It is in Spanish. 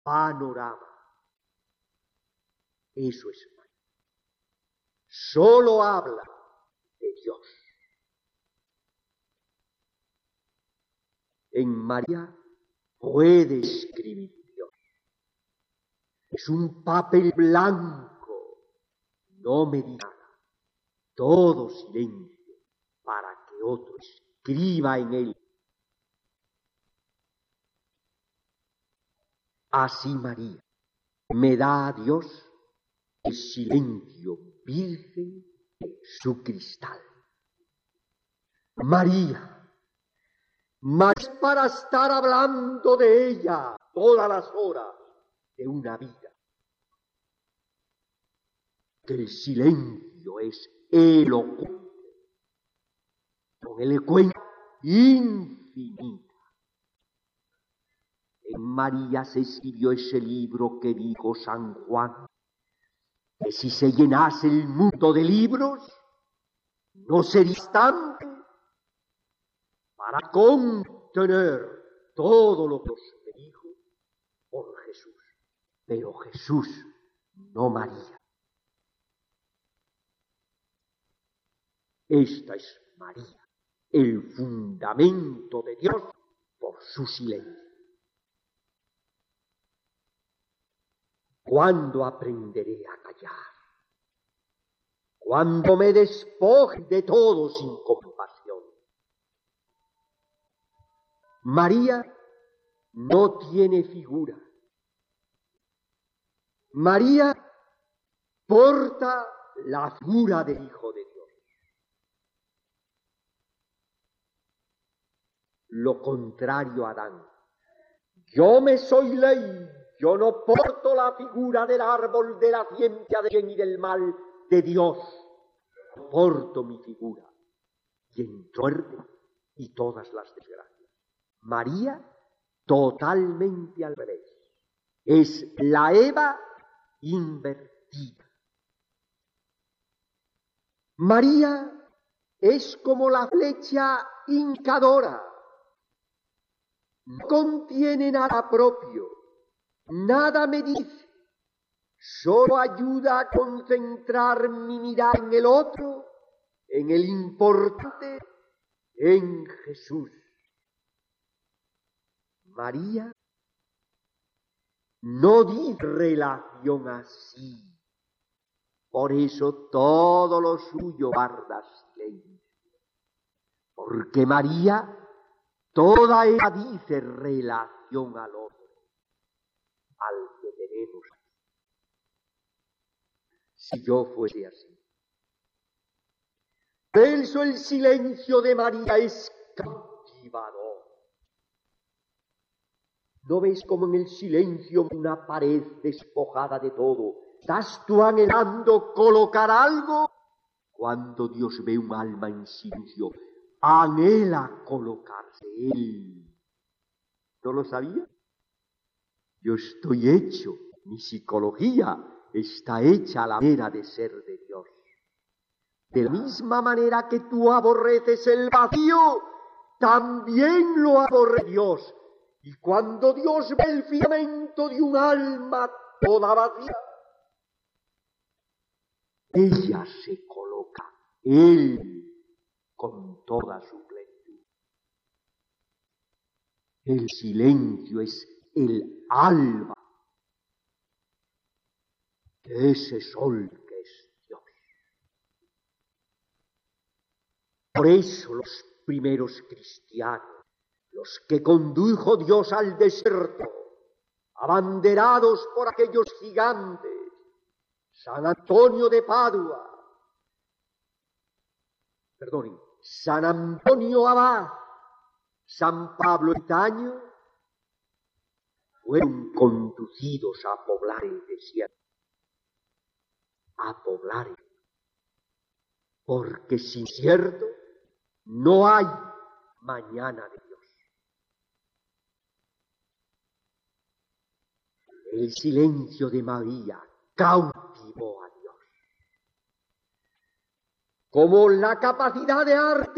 panorama. Eso es María. Solo habla de Dios. En María puede escribir Dios. Es un papel blanco, no me diga nada, todo silencio para que otro escriba en él. Así María me da a Dios el silencio virgen de su cristal. María, más para estar hablando de ella todas las horas de una vida, que el silencio es elocuente, con elocuencia infinita. En María se escribió ese libro que dijo San Juan, que si se llenase el mundo de libros, no sería bastante para contener todo lo que se dijo por Jesús. Pero Jesús, no María. Esta es María, el fundamento de Dios por su silencio. ¿Cuándo aprenderé a callar? Cuando me despoje de todo sin compasión. María no tiene figura. María porta la figura del Hijo de Dios. Lo contrario a Adán. Yo me soy ley, yo no porto la figura del árbol de la ciencia del bien y del mal de Dios. Porto mi figura y entró y todas las desgracias. María, totalmente al revés. Es la Eva invertida. María es como la flecha hincadora. No contiene nada propio, nada me dice, solo ayuda a concentrar mi mirada en el otro, en el importante, en Jesús. María no dice relación así, por eso todo lo suyo guarda silencio, porque María toda ella dice relación al otro, al que tenemos. Si yo fuese así. Por eso el silencio de María es cautivador. ¿No ves como en el silencio una pared despojada de todo? ¿Estás tú anhelando colocar algo? Cuando Dios ve un alma en silencio, anhela colocarse Él. ¿No lo sabía? Yo estoy hecho, mi psicología está hecha a la manera de ser de Dios. De la misma manera que tú aborreces el vacío, también lo aborrece Dios. Y cuando Dios ve el filamento de un alma toda vacía, ella se coloca, Él, con toda su plenitud. El silencio es el alba de ese sol que es Dios. Por eso los primeros cristianos, los que condujo Dios al desierto, abanderados por aquellos gigantes, San Antonio de Padua, San Antonio Abad, San Pablo Ermitaño, fueron conducidos a poblar el desierto, porque sin desierto no hay mañana de Dios. El silencio de María cautivó a Dios. Como la capacidad de arte